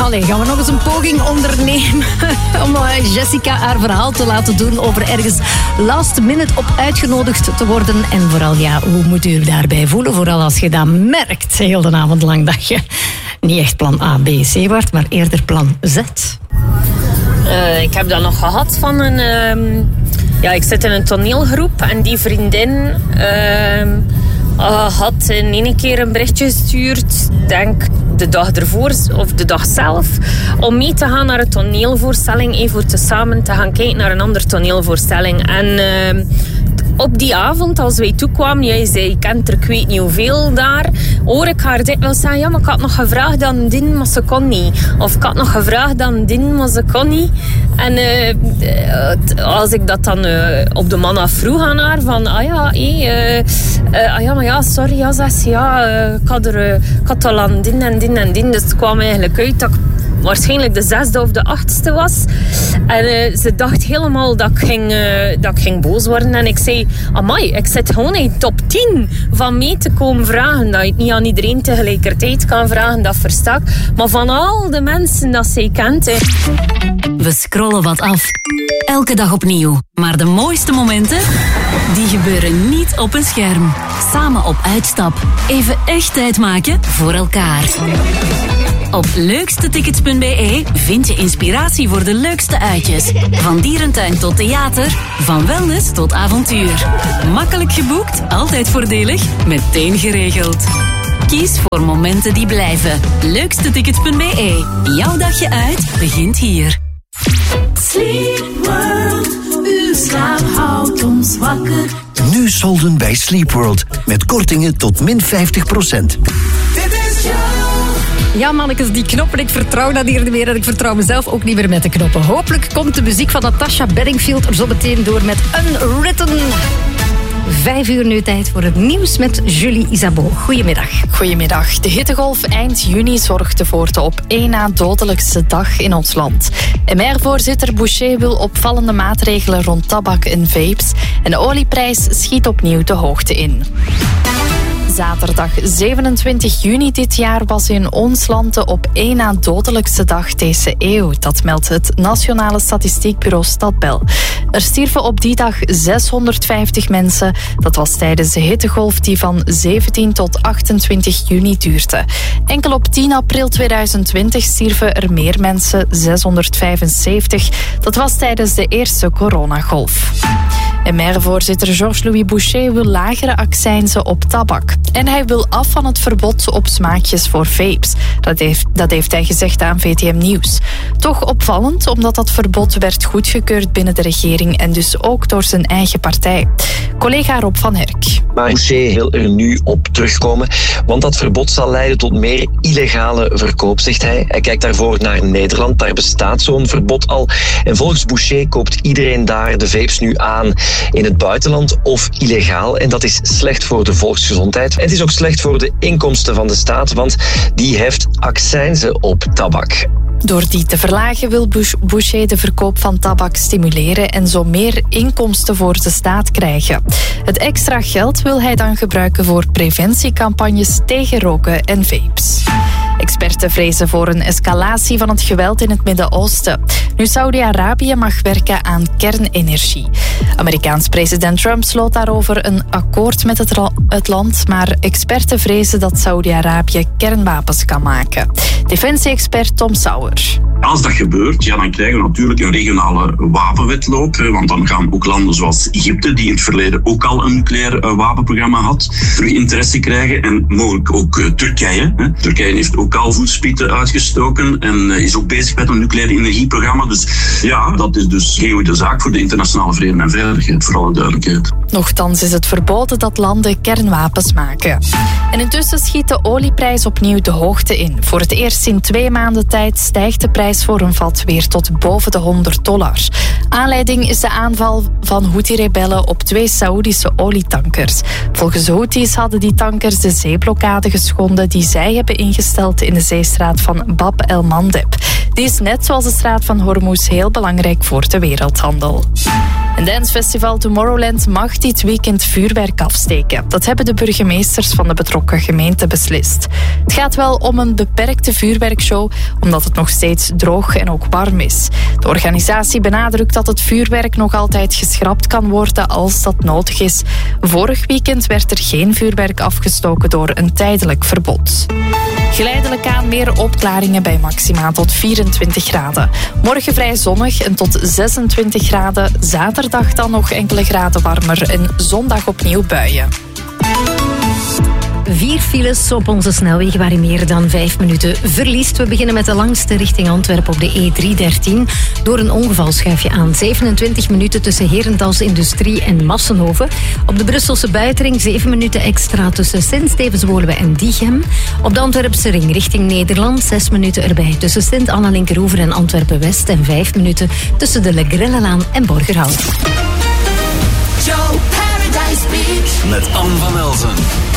Allee, gaan we nog eens een poging ondernemen om Jessica haar verhaal te laten doen over ergens last minute op uitgenodigd te worden. En vooral, ja, hoe moet u daarbij voelen? Vooral als je dat merkt, heel de avond lang, dat je niet echt plan A, B, C wordt, maar eerder plan Z. Ik heb dat nog gehad van een... ik zit in een toneelgroep en die vriendin had in één keer een berichtje gestuurd, denk de dag ervoor of de dag zelf, om mee te gaan naar een toneelvoorstelling, voor te samen te gaan kijken naar een andere toneelvoorstelling. En op die avond, als wij toekwamen, jij zei, je kent er ik weet niet hoeveel daar, hoor ik haar dikwijls zeggen, ja, maar ik had nog gevraagd aan Din, maar ze kon niet. Of ik had nog gevraagd aan Din, maar ze kon niet. En als ik dat dan op de man afvroeg aan haar, van, sorry, ja, zegt ze, ik had al aan Din en Din en Din, dus het kwam eigenlijk uit dat ik waarschijnlijk de 6e of de 8e was. En ze dacht helemaal dat ik ging boos worden. En ik zei, amai, ik zit gewoon in top 10 van mee te komen vragen. Dat je het niet aan iedereen tegelijkertijd kan vragen, dat versta ik. Maar van al de mensen dat zij kent... We scrollen wat af. Elke dag opnieuw. Maar de mooiste momenten, die gebeuren niet op een scherm. Samen op uitstap. Even echt tijd maken voor elkaar. Op leukstetickets.be vind je inspiratie voor de leukste uitjes. Van dierentuin tot theater, van wellness tot avontuur. Makkelijk geboekt, altijd voordelig, meteen geregeld. Kies voor momenten die blijven. Leukstetickets.be. Jouw dagje uit begint hier. Sleep World, uw slaap houdt ons wakker. Nu solden bij Sleep World. Met kortingen tot min 50%. Dit is jou. Ja, mannetjes, die knoppen, ik vertrouw dat hier niet meer en ik vertrouw mezelf ook niet meer met de knoppen. Hopelijk komt de muziek van Natasha Bedingfield er zo meteen door met Unwritten. 5 uur nu tijd voor het nieuws met Julie Isabeau. Goedemiddag. Goedemiddag. De hittegolf eind juni zorgde voor de op één na dodelijkste dag in ons land. MR-voorzitter Boucher wil opvallende maatregelen rond tabak en vapes. En de olieprijs schiet opnieuw de hoogte in. Zaterdag 27 juni dit jaar was in ons land de op één na dodelijkste dag deze eeuw. Dat meldt het Nationale Statistiekbureau Stadbel. Er stierven op die dag 650 mensen. Dat was tijdens de hittegolf die van 17 tot 28 juni duurde. Enkel op 10 april 2020 stierven er meer mensen, 675. Dat was tijdens de eerste coronagolf. MR-voorzitter Georges-Louis Boucher wil lagere accijnzen op tabak. En hij wil af van het verbod op smaakjes voor vapes. Dat heeft hij gezegd aan VTM Nieuws. Toch opvallend, omdat dat verbod werd goedgekeurd binnen de regering en dus ook door zijn eigen partij. Collega Rob van Herk. Maar Boucher wil er nu op terugkomen, want dat verbod zal leiden tot meer illegale verkoop, zegt hij. Hij kijkt daarvoor naar Nederland, daar bestaat zo'n verbod al. En volgens Boucher koopt iedereen daar de vapes nu aan in het buitenland of illegaal. En dat is slecht voor de volksgezondheid. En het is ook slecht voor de inkomsten van de staat, want die heft accijnzen op tabak. Door die te verlagen wil Boucher de verkoop van tabak stimuleren en zo meer inkomsten voor de staat krijgen. Het extra geld wil hij dan gebruiken voor preventiecampagnes tegen roken en vapes. Experten vrezen voor een escalatie van het geweld in het Midden-Oosten. Nu Saudi-Arabië mag werken aan kernenergie. Amerikaans president Trump sloot daarover een akkoord met het land, maar experten vrezen dat Saudi-Arabië kernwapens kan maken. Defensie-expert Tom Sauer. Als dat gebeurt, dan krijgen we natuurlijk een regionale wapenwetloop. Want dan gaan ook landen zoals Egypte, die in het verleden ook al een nucleair wapenprogramma had, terug interesse krijgen. En mogelijk ook Turkije. Turkije heeft ook al voetspieten uitgestoken en is ook bezig met een nucleair energieprogramma. Dus ja, dat is dus geen goede zaak voor de internationale vrede en veiligheid, voor alle duidelijkheid. Nochtans is het verboden dat landen kernwapens maken. En intussen schiet de olieprijs opnieuw de hoogte in. Voor het eerst in 2 maanden tijd stijgt de prijs voor een vat weer tot boven de $100. Aanleiding is de aanval van Houthi-rebellen op 2 Saoedische olietankers. Volgens Houthis hadden die tankers de zeeblokkade geschonden die zij hebben ingesteld in de zeestraat van Bab el-Mandeb. Die is net zoals de straat van Hormuz heel belangrijk voor de wereldhandel. Een dancefestival Tomorrowland mag dit weekend vuurwerk afsteken. Dat hebben de burgemeesters van de betrokken gemeente beslist. Het gaat wel om een beperkte vuurwerkshow, omdat het nog steeds droog en ook warm is. De organisatie benadrukt dat het vuurwerk nog altijd geschrapt kan worden als dat nodig is. Vorig weekend werd er geen vuurwerk afgestoken door een tijdelijk verbod. Geleidelijk aan meer opklaringen bij maxima tot 24 graden. Morgen vrij zonnig en tot 26 graden. Zaterdag dan nog enkele graden warmer en zondag opnieuw buien. 4 files op onze snelwegen waar je meer dan 5 minuten verliest. We beginnen met de langste richting Antwerpen op de E313. Door een ongeval schuif je aan 27 minuten tussen Herentals Industrie en Massenhoven. Op de Brusselse buitenring 7 minuten extra tussen Sint-Stevens-Woluwe en Diegem. Op de Antwerpse ring richting Nederland 6 minuten erbij tussen Sint-Anna-Linkeroever en Antwerpen-West. En 5 minuten tussen de Le Grellelaan en Borgerhout. Joe Paradise Beach. Met Anne van Elzen.